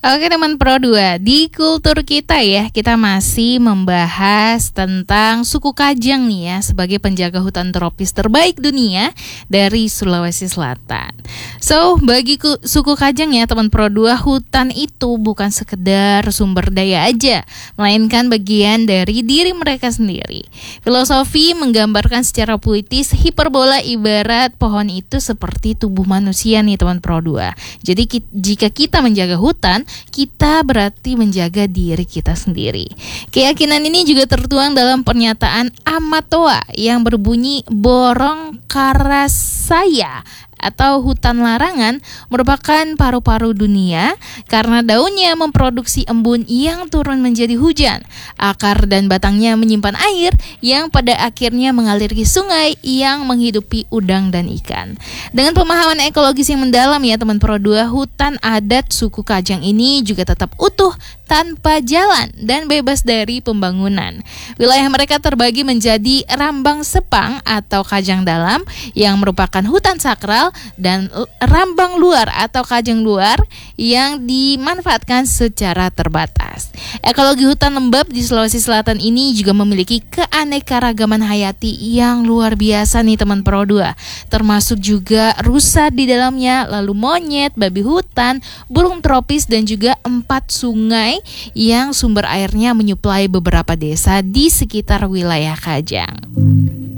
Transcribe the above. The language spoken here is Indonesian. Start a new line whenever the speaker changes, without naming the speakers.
Oke teman Pro 2, di kultur kita ya, kita masih membahas tentang suku Kajang nih ya, sebagai penjaga hutan tropis terbaik dunia dari Sulawesi Selatan. So, bagi suku Kajang ya teman Pro 2, hutan itu bukan sekedar sumber daya aja, melainkan bagian dari diri mereka sendiri. Filosofi menggambarkan secara puitis hiperbola ibarat pohon itu seperti tubuh manusia nih teman Pro 2. Jadi jika kita menjaga hutan, kita berarti menjaga diri kita sendiri. Keyakinan ini juga tertuang dalam pernyataan Amatoa yang berbunyi borong karasaya atau hutan larangan merupakan paru-paru dunia karena daunnya memproduksi embun yang turun menjadi hujan. Akar dan batangnya menyimpan air yang pada akhirnya mengalir ke sungai yang menghidupi udang dan ikan. Dengan pemahaman ekologis yang mendalam ya teman Pro 2, hutan adat suku Kajang ini juga tetap utuh tanpa jalan dan bebas dari pembangunan. Wilayah mereka terbagi menjadi Rambang Sepang atau Kajang Dalam yang merupakan hutan sakral dan Rambang Luar atau Kajang Luar yang dimanfaatkan secara terbatas. Ekologi hutan lembab di Sulawesi Selatan ini juga memiliki keanekaragaman hayati yang luar biasa nih teman Pro 2, termasuk juga rusa di dalamnya, lalu monyet, babi hutan, burung tropis dan juga 4 sungai yang sumber airnya menyuplai beberapa desa di sekitar wilayah Kajang.